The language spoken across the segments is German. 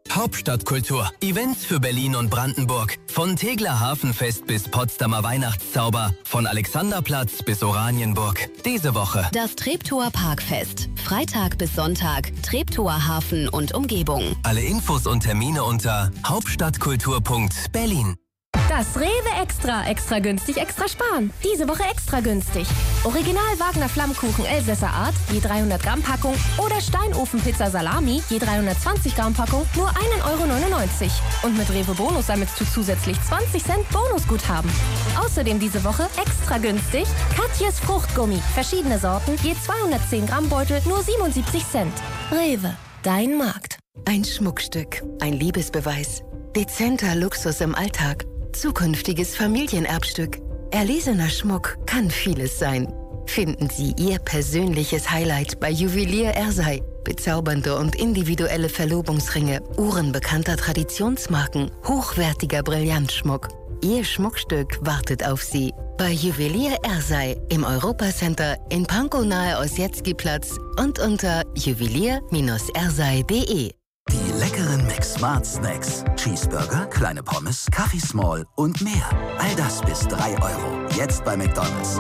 Hauptstadtkultur. Events für Berlin und Brandenburg. Von Tegeler Hafenfest bis Potsdamer Weihnachtszauber. Von Alexanderplatz bis Oranienburg. Diese Woche das Treptower Parkfest. Freitag bis Sonntag. Treptower Hafen und Umgebung. Alle Infos und Termine unter hauptstadtkultur.berlin. Das Rewe Extra. Extra günstig, extra sparen. Diese Woche extra günstig. Original Wagner Flammkuchen Elsässer Art, je 300 Gramm Packung. Oder Steinofenpizza Salami, je 320 Gramm Packung, nur 1,99 €. Und mit Rewe Bonus sammelst du zusätzlich 20 Cent Bonusguthaben. Außerdem diese Woche extra günstig Katjes Fruchtgummi. Verschiedene Sorten, je 210 Gramm Beutel, nur 77 Cent. Rewe, dein Markt. Ein Schmuckstück, ein Liebesbeweis. Dezenter Luxus im Alltag. Zukünftiges Familienerbstück. Erlesener Schmuck kann vieles sein. Finden Sie Ihr persönliches Highlight bei Juwelier Ersei. Bezaubernde und individuelle Verlobungsringe, Uhren bekannter Traditionsmarken, hochwertiger Brillantschmuck. Ihr Schmuckstück wartet auf Sie. Bei Juwelier Ersei im Europacenter in Pankow nahe Ossietzky-Platz und unter juwelier-ersei.de. Die leckeren Mix-Smart Snacks. Cheeseburger, kleine Pommes, Kaffee Small und mehr. All das bis 3 €. Jetzt bei McDonald's.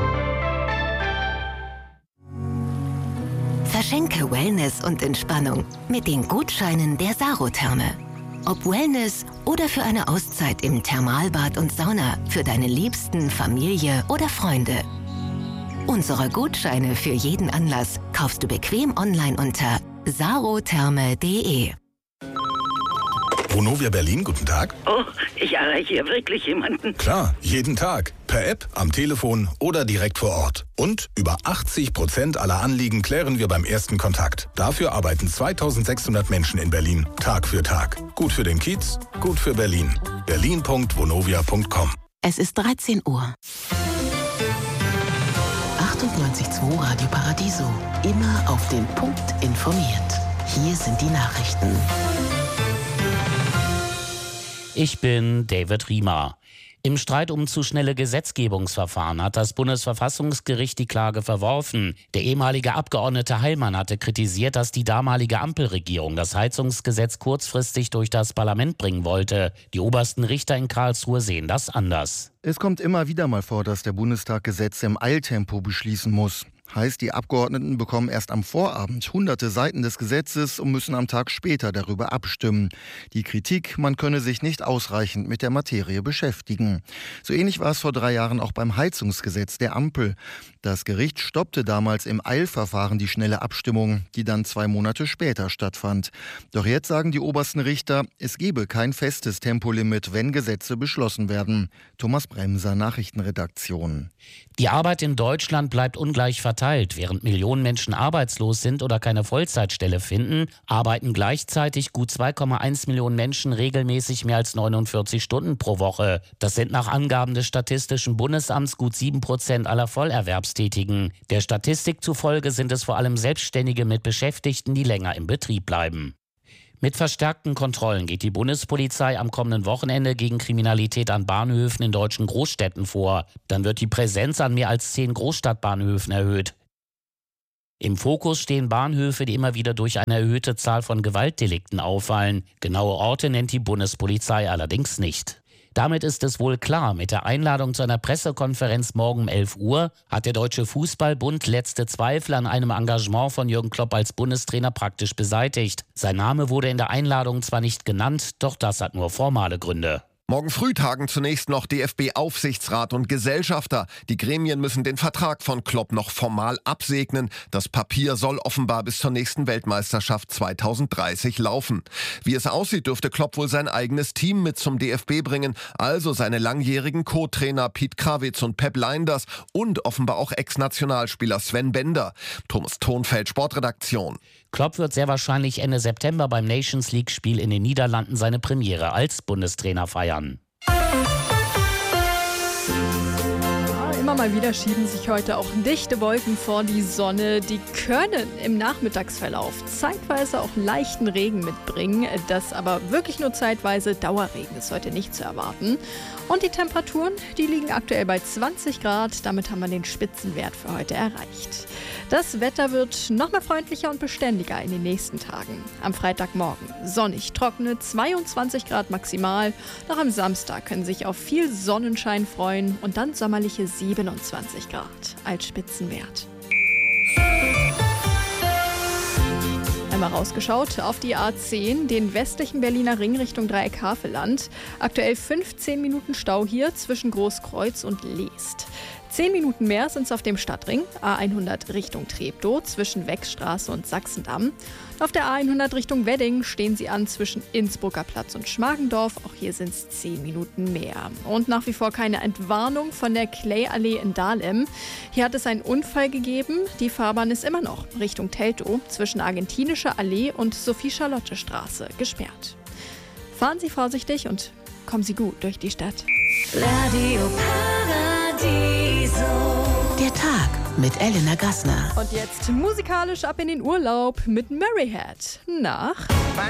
Verschenke Wellness und Entspannung mit den Gutscheinen der Sarotherme. Ob Wellness oder für eine Auszeit im Thermalbad und Sauna für deine Liebsten, Familie oder Freunde. Unsere Gutscheine für jeden Anlass kaufst du bequem online unter sarotherme.de. Vonovia Berlin, guten Tag. Oh, ich erreiche hier wirklich jemanden. Klar, jeden Tag. Per App, am Telefon oder direkt vor Ort. Und über 80% aller Anliegen klären wir beim ersten Kontakt. Dafür arbeiten 2600 Menschen in Berlin, Tag für Tag. Gut für den Kiez, gut für Berlin. berlin.vonovia.com. Es ist 13 Uhr. 98.2 Radio Paradiso. Immer auf den Punkt informiert. Hier sind die Nachrichten. Ich bin David Riemer. Im Streit um zu schnelle Gesetzgebungsverfahren hat das Bundesverfassungsgericht die Klage verworfen. Der ehemalige Abgeordnete Heilmann hatte kritisiert, dass die damalige Ampelregierung das Heizungsgesetz kurzfristig durch das Parlament bringen wollte. Die obersten Richter in Karlsruhe sehen das anders. Es kommt immer wieder mal vor, dass der Bundestag Gesetze im Eiltempo beschließen muss. Heißt, die Abgeordneten bekommen erst am Vorabend hunderte Seiten des Gesetzes und müssen am Tag später darüber abstimmen. Die Kritik, man könne sich nicht ausreichend mit der Materie beschäftigen. So ähnlich war es vor 3 Jahren auch beim Heizungsgesetz der Ampel. Das Gericht stoppte damals im Eilverfahren die schnelle Abstimmung, die dann 2 Monate später stattfand. Doch jetzt sagen die obersten Richter, es gebe kein festes Tempolimit, wenn Gesetze beschlossen werden. Thomas Bremser, Nachrichtenredaktion. Die Arbeit in Deutschland bleibt ungleich verteilt. Während Millionen Menschen arbeitslos sind oder keine Vollzeitstelle finden, arbeiten gleichzeitig gut 2,1 Millionen Menschen regelmäßig mehr als 49 Stunden pro Woche. Das sind nach Angaben des Statistischen Bundesamts gut 7% aller Vollerwerbstätigen. Der Statistik zufolge sind es vor allem Selbstständige mit Beschäftigten, die länger im Betrieb bleiben. Mit verstärkten Kontrollen geht die Bundespolizei am kommenden Wochenende gegen Kriminalität an Bahnhöfen in deutschen Großstädten vor. Dann wird die Präsenz an mehr als 10 Großstadtbahnhöfen erhöht. Im Fokus stehen Bahnhöfe, die immer wieder durch eine erhöhte Zahl von Gewaltdelikten auffallen. Genaue Orte nennt die Bundespolizei allerdings nicht. Damit ist es wohl klar, mit der Einladung zu einer Pressekonferenz morgen um 11 Uhr hat der Deutsche Fußballbund letzte Zweifel an einem Engagement von Jürgen Klopp als Bundestrainer praktisch beseitigt. Sein Name wurde in der Einladung zwar nicht genannt, doch das hat nur formale Gründe. Morgen früh tagen zunächst noch DFB-Aufsichtsrat und Gesellschafter. Die Gremien müssen den Vertrag von Klopp noch formal absegnen. Das Papier soll offenbar bis zur nächsten Weltmeisterschaft 2030 laufen. Wie es aussieht, dürfte Klopp wohl sein eigenes Team mit zum DFB bringen. Also seine langjährigen Co-Trainer Piet Krawitz und Pep Lijnders und offenbar auch Ex-Nationalspieler Sven Bender. Thomas Thonfeld, Sportredaktion. Klopp wird sehr wahrscheinlich Ende September beim Nations-League-Spiel in den Niederlanden seine Premiere als Bundestrainer feiern. immer mal wieder schieben sich heute auch dichte Wolken vor die Sonne. Die können im Nachmittagsverlauf zeitweise auch leichten Regen mitbringen. Das aber wirklich nur zeitweise. Dauerregen ist heute nicht zu erwarten. Und die Temperaturen, die liegen aktuell bei 20 Grad. Damit haben wir den Spitzenwert für heute erreicht. Das Wetter wird noch mehr freundlicher und beständiger in den nächsten Tagen. Am Freitagmorgen sonnig, trockene 22 Grad maximal. Noch am Samstag können sich auf viel Sonnenschein freuen und dann sommerliche 27 Grad als Spitzenwert. Einmal rausgeschaut auf die A10, den westlichen Berliner Ring Richtung Dreieck Havelland. Aktuell 15 Minuten Stau hier zwischen Großkreuz und Leest. 10 Minuten mehr sind es auf dem Stadtring, A100 Richtung Treptow zwischen Wechstraße und Sachsendamm. Auf der A100 Richtung Wedding stehen sie an zwischen Innsbrucker Platz und Schmargendorf. Auch hier sind es 10 Minuten mehr. Und nach wie vor keine Entwarnung von der Clay-Allee in Dahlem. Hier hat es einen Unfall gegeben. Die Fahrbahn ist immer noch Richtung Teltow zwischen Argentinischer Allee und Sophie-Charlotte-Straße gesperrt. Fahren Sie vorsichtig und kommen Sie gut durch die Stadt. Radio Paradiso. Der Tag mit Elena Gassner. Und jetzt musikalisch ab in den Urlaub mit Murray Head nach